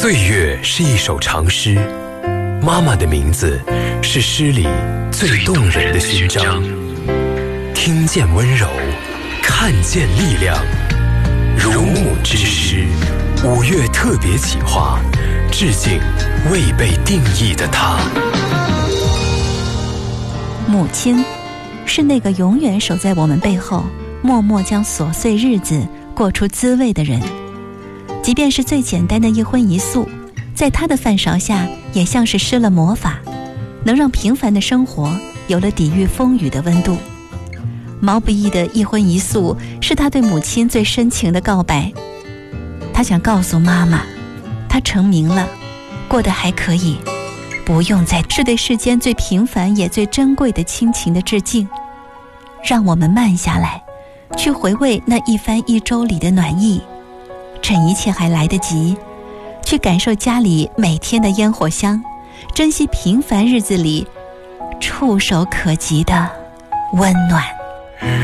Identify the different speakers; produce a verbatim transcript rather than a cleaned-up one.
Speaker 1: 岁月是一首长诗，妈妈的名字是诗里最动人的勋章。听见温柔，看见力量。如母之诗，五月特别企划，致敬未被定义的她。
Speaker 2: 母亲是那个永远守在我们背后，默默将琐碎日子过出滋味的人。即便是最简单的一荤一素，在她的饭勺下也像是施了魔法，能让平凡的生活有了抵御风雨的温度。毛不易的一荤一素是他对母亲最深情的告白。他想告诉妈妈，他成名了，过得还可以，不用再，是对世间最平凡也最珍贵的亲情的致敬。让我们慢下来，去回味那一番一周里的暖意，趁一切还来得及，去感受家里每天的烟火香，珍惜平凡日子里触手可及的温暖。